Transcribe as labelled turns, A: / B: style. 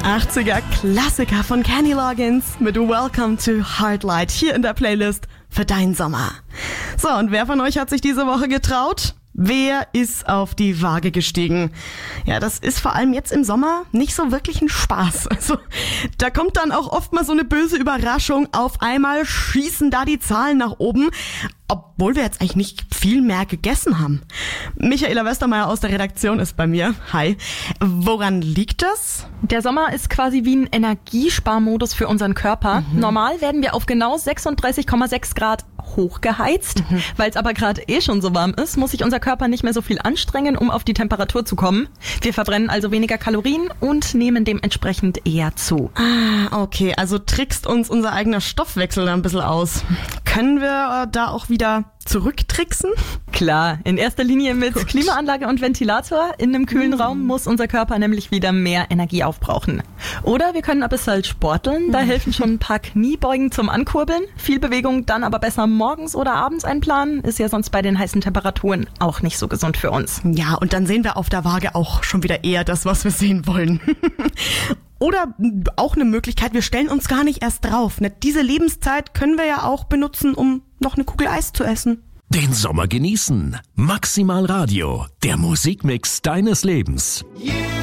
A: 80er Klassiker von Kenny Loggins mit Welcome to Heartlight hier in der Playlist für deinen Sommer. So, und wer von euch hat sich diese Woche getraut? Wer ist auf die Waage gestiegen? Ja, das ist vor allem jetzt im Sommer nicht so wirklich ein Spaß. Also, da kommt dann auch oft mal so eine böse Überraschung. Auf einmal schießen da die Zahlen nach oben, obwohl wir jetzt eigentlich nicht viel mehr gegessen haben. Michaela Westermeier aus der Redaktion ist bei mir. Hi. Woran liegt das?
B: Der Sommer ist quasi wie ein Energiesparmodus für unseren Körper. Normal werden wir auf genau 36,6 Grad hochgeheizt. Weil es aber gerade schon so warm ist, muss sich unser Körper nicht mehr so viel anstrengen, um auf die Temperatur zu kommen. Wir verbrennen also weniger Kalorien und nehmen dementsprechend eher zu.
A: Ah, okay, also trickst uns unser eigener Stoffwechsel da ein bisschen aus. Können wir da auch wieder zurücktricksen?
B: Klar, in erster Linie mit Klimaanlage und Ventilator. In einem kühlen Raum muss unser Körper nämlich wieder mehr Energie aufbrauchen. Oder wir können ein bisschen sporteln. Da helfen schon ein paar Kniebeugen zum Ankurbeln. Viel Bewegung dann aber besser morgens oder abends einplanen. Ist ja sonst bei den heißen Temperaturen auch nicht so gesund für uns.
A: Ja, und dann sehen wir auf der Waage auch schon wieder eher das, was wir sehen wollen. Oder auch eine Möglichkeit, wir stellen uns gar nicht erst drauf. Diese Lebenszeit können wir ja auch benutzen, um noch eine Kugel Eis zu essen.
C: Den Sommer genießen. Maximal Radio, der Musikmix deines Lebens.